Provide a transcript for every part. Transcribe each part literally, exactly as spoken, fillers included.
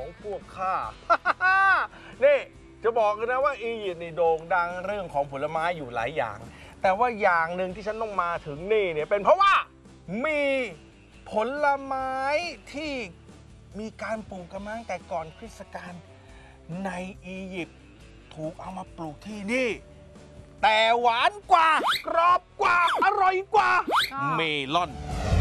ของพวกข้า นี่จะบอกกันนะว่าอียิปต์นี่โด่งดังเรื่องของผลไม้อยู่หลายอย่าง แต่ว่าอย่างหนึ่งที่ฉันต้องมาถึงนี่เนี่ยเป็นเพราะว่ามีผลไม้ที่มีการปลูกกันมาตั้งแต่ก่อนคริสต์กาลในอียิปต์ถูกเอามาปลูกที่นี่แต่หวานกว่ากรอบกว่าอร่อยกว่าเมลอน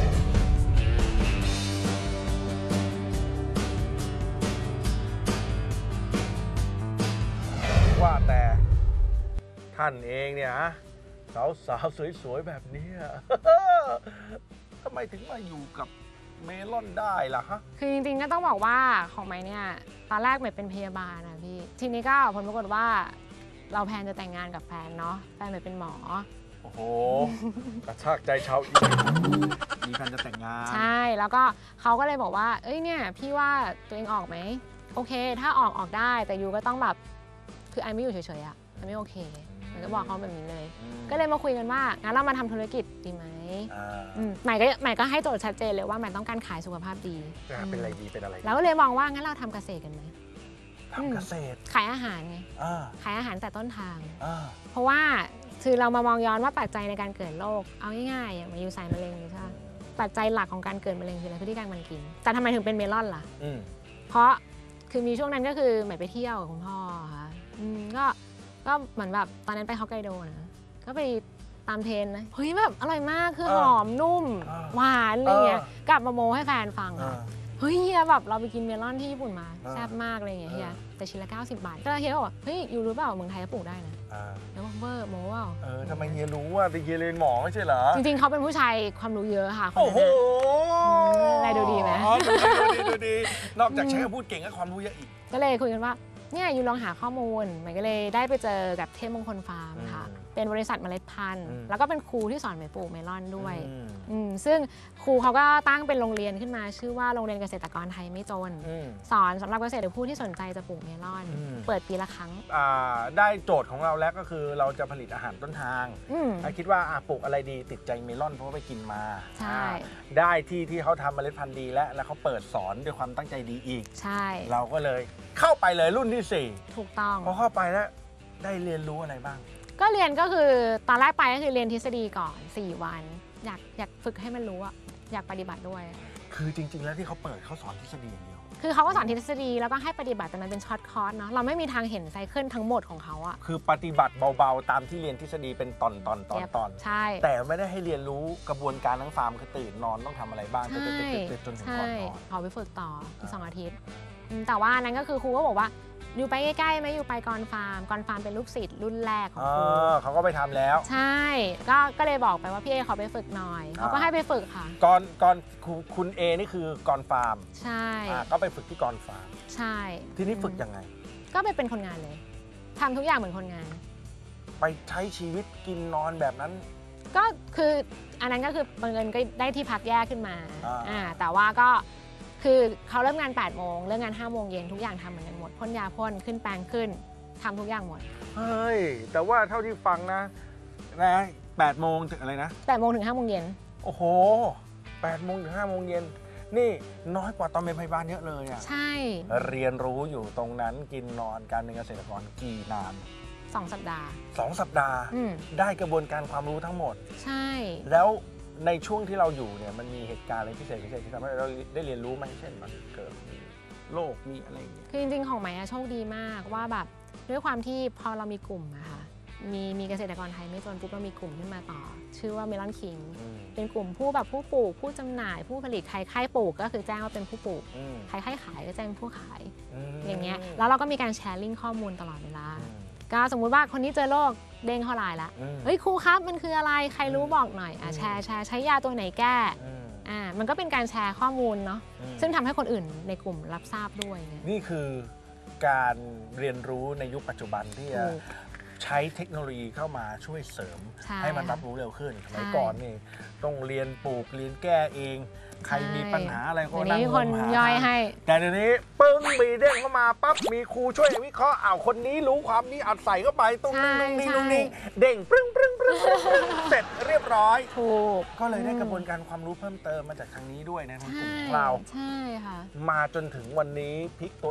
ว่าแต่ท่านเองเนี่ยฮะสาวสาวสวยๆแบบนี้ ทำไมถึงมาอยู่กับเมลอนได้ล่ะฮะคือจริงๆก็ต้องบอกว่าของไม้เนี่ยตอนแรกใหม่เป็นพยาบาลนะพี่ทีนี้ก็ผลปรากฏว่าเราแพลนจะแต่งงานกับแฟนเนาะแฟนใหม่เป็นหมอโอ้โหกระชากใจชาวอียิปต์มีแฟนจะแต่งงานใช่แล้วก็เขาก็เลยบอกว่าเอ้ยเนี่ยพี่ว่าตัวเองออกไหมโอเคถ้าออกออกได้แต่ยูก็ต้องแบบคือไอไม่อยู่เฉยๆอะไอไม่โอเคมันก็บอกเขาแบบนี้เลยก็เลยมาคุยกันว่างั้นเรามาทำธุรกิจดีไหมใหม่ก็ใหม่ก็ให้โจทย์ชัดเจนเลยว่าใหม่ต้องการขายสุขภาพดีเป็นอะไรดีเป็นอะไรแล้วก็เลยมองว่างั้นเราทำเกษตรกันไหมทำเกษตรขายอาหารไงขายอาหารแต่ต้นทางเพราะว่าคือเรามามองย้อนว่าปัจจัยในการเกิดโรคเอาง่ายๆอย่างมายูใส่มะเร็งใช่ไหมปัจจัยหลักของการเกิดมะเร็งคืออะไรคือที่การมันกินแต่ทำไมถึงเป็นเมลอนล่ะเพราะคือมีช่วงนั้นก็คือใหม่ไปเที่ยวกับคุณพ่อค่ะก็ก็เหมือนแบบตอนนั้นไปฮอกไกโดนะก็ไปตามเทรนนะเฮ้ยแบบอร่อยมากคือหอมนุ่มหวานอะไรเงี้ยกลับมาโมให้แฟนฟังค่ะเฮ้ยเฮียแบบเราไปกินเมลอนที่ญี่ปุ่นมาแซ่บมากอะไรเงี้ยเฮียแต่ชิ้นละเก้าสิบบาทก็เฮียบอกเฮ้ยอยู่รู้เปล่าเมืองไทยก็ปลูกได้นะแล้วเวอร์โมว่าเออทำไมเฮียรู้ว่าแต่เฮียเรียนหมอไม่ใช่เหรอจริงๆเขาเป็นผู้ชายความรู้เยอะค่ะโอ้โหอะไรดูดีไหมดูดีดูดีนอกจากใช้คำพูดเก่งก็ความรู้เยอะอีกก็เลยคุยกันว่าเนี่ยยูลองหาข้อมูลใหม่ก็เลยได้ไปเจอกับเทพมงคลฟาร์มค่ะเป็นบริษัทเมล็ดพันธุ์แล้วก็เป็นครูที่สอนใหม่ปลูกเมลอนด้วยซึ่งครูเขาก็ตั้งเป็นโรงเรียนขึ้นมาชื่อว่าโรงเรียนเกษตรกรไทยไม่จนสอนสำหรับเกษตรผู้ที่สนใจจะปลูกเมลอนเปิดปีละครั้งได้โจทย์ของเราแล้วก็คือเราจะผลิตอาหารต้นทางคิดว่าปลูกอะไรดีติดใจเมลอนเพราะว่าไปกินมาใช่ได้ที่ที่เขาทำเมล็ดพันธุ์ดีแล้วแล้วเขาเปิดสอนด้วยความตั้งใจดีอีกใช่เราก็เลยเข้าไปเลยรุ่นที่สี่ถูกต้องพอเข้าไปแล้วได้เรียนรู้อะไรบ้างก็เรียนก็คือตอนแรกไปก็คือเรียนทฤษฎีก่อนสี่วันอยากอยากฝึกให้มันรู้อะอยากปฏิบัติด้วยคือจริงๆแล้วที่เขาเปิดเขาสอนทฤษฎีอย่างเดียวคือเขาก็สอนทฤษฎีแล้วก็ให้ปฏิบัติแต่มันเป็นช็อตคอร์สเนาะเราไม่มีทางเห็นไซเคิลทั้งหมดของเขาอะคือปฏิบัติเบาๆตามที่เรียนทฤษฎีเป็นตอนตอนตอนตอนใช่แต่ไม่ได้ให้เรียนรู้กระบวนการทั้งฟาร์มคือตื่นนอนต้องทำอะไรบ้างจนจนถึงก่อนนอนขอไปฝึกต่ออีกสองอาทิตย์แต่ว่านั้นก็คือครูก็บอกว่าอยู่ไปใกล้ๆไหมอยู่ไปกรฟาร์มกรฟาร์มเป็นลูกศิษย์รุ่นแรกของครูเขาก็ไปทำแล้วใช่ก็ก็เลยบอกไปว่าพี่เอขอไปฝึกหน่อยเขาก็ให้ไปฝึกค่ะกรกรคุณเอนี่คือกรฟาร์มใช่ก็ไปฝึกที่กรฟาร์มใช่ทีนี้ฝึกยังไงก็ไปเป็นคนงานเลยทำทุกอย่างเหมือนคนงานไปใช้ชีวิตกินนอนแบบนั้นก็คืออันนั้นก็คือบังเอิญก็ได้ที่พักแยกขึ้นมาอ่าแต่ว่าก็คือเขาเริ่มงานแปดโมงเลิกงานห้าโมงเย็นทุกอย่างทำเหมือนกันหมดพ่นยาพ่นขึ้นแปรงขึ้นทำทุกอย่างหมดเฮ้ยแต่ว่าเท่าที่ฟังนะนะแปดโมงถึงอะไรนะแปดโมงถึงห้าโมงเย็นโอ้โหแปดโมงถึงห้าโมงเย็นนี่น้อยกว่าตอนเป็นพยาบาลเยอะเลยอ่ะใช่เรียนรู้อยู่ตรงนั้นกินนอนการเป็นเกษตรกรกี่นานสองสัปดาห์สองสัปดาห์ได้กระบวนการความรู้ทั้งหมดใช่แล้วในช่วงที่เราอยู่เนี่ยมันมีเหตุการณ์อะไรพิเศษพิเศษที่ทำให้เราได้เรียนรู้ไหมเช่นมันเกิดมีโรคมีอะไรอย่างเงี้ยคือจริงๆของใหม่โชคดีมากว่าแบบด้วยความที่พอเรามีกลุ่มอะค่ะมีมีเกษตรกรไทยไม่จนปุ๊บเรามีกลุ่มขึ้นมาต่อชื่อว่าเมลอนคิงเป็นกลุ่มผู้แบบผู้ปลูกผู้จำหน่ายผู้ผลิตใครค่ายปลูกก็คือแจ้งว่าเป็นผู้ปลูกใครค่ายขายก็แจ้งผู้ขายอย่างเงี้ยแล้วเราก็มีการแชร์ลิงก์ข้อมูลตลอดเวลาก็สมมุติว่าคนนี้เจอโรคเด้งเข้าไลน์ละเฮ้ยครูครับมันคืออะไรใครรู้บอกหน่อยอ่ะแชร์แชร์ใช้ยาตัวไหนแก้อ่ามันก็เป็นการแชร์ข้อมูลเนาะซึ่งทำให้คนอื่นในกลุ่มรับทราบด้วยนี่คือการเรียนรู้ในยุคปัจจุบันที่ใช้เทคโนโลยีเข้ามาช่วยเสริมให้มันรับรู้เร็วขึ้นสมัยก่อนนี่ต้องเรียนปลูกเรียนแก้เองใครมีปัญหาอะไรก็นั่งงมหาแต่เดี๋ยวนี้ปึ้งมีเด้งเข้ามาปั๊บมีครูช่วยวิเคราะห์อ้าวคนนี้รู้ความนี้อัดใส่เข้าไปตรงนี้ตรงนี้ตรงนี้เด้งปึ้งปึ้งปึ้งเสร็จเรียบร้อยถูกก็เลยได้กระบวนการความรู้เพิ่มเติมมาจากทางนี้ด้วยในกลุ่มของเราใช่ค่ะมาจนถึงวันนี้พลิกตัว